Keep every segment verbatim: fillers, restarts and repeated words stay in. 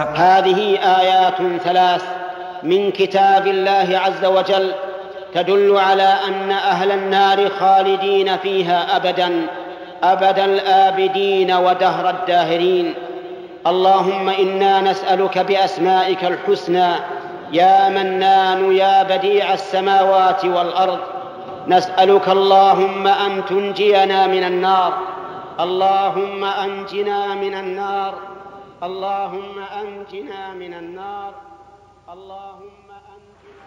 هذه آيات ثلاث من كتاب الله عز وجل تدل على أن أهل النار خالدين فيها أبدا أبد الآبدين ودهر الداهرين. اللهم إنا نسألك بأسمائك الحسنى يا منان يا بديع السماوات والأرض، نسألك اللهم أن تنجينا من النار، اللهم أنجنا من النار، اللهم أنجنا من النار، اللهم أنجنا.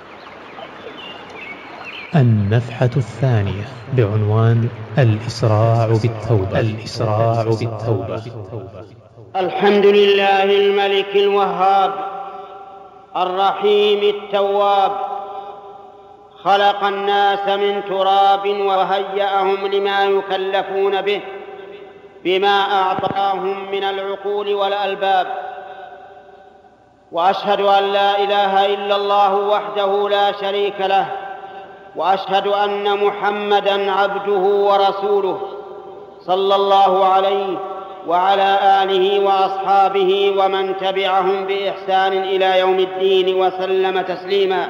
النفحة الثانية بعنوان الإسراع بالتوبة. الإسراع بالتوبة. الحمد لله الملك الوهاب الرحيم التواب، خلق الناس من تراب وهيأهم لما يكلفون به بما أعطاهم من العقول والألباب، وأشهد أن لا إله إلا الله وحده لا شريك له، وأشهد أن محمدًا عبده ورسوله صلى الله عليه وعلى آله وأصحابه ومن تبعهم بإحسان إلى يوم الدين وسلم تسليما.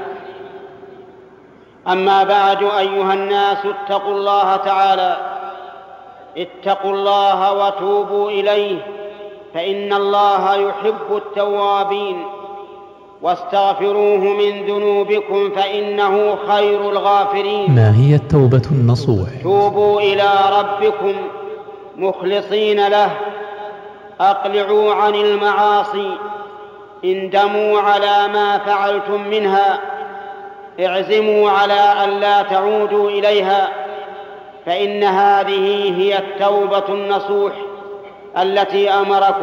أما بعد، أيها الناس اتقوا الله تعالى، اتقوا الله وتوبوا إليه، فإن الله يحب التوابين، واستغفروه من ذنوبكم فإنه خير الغافرين. ما هي التوبة النصوح؟ توبوا إلى ربكم مخلصين له، أقلعوا عن المعاصي، اندموا على ما فعلتم منها، اعزموا على أن لا تعودوا إليها، فإن هذه هي التوبة النصوح التي أمركم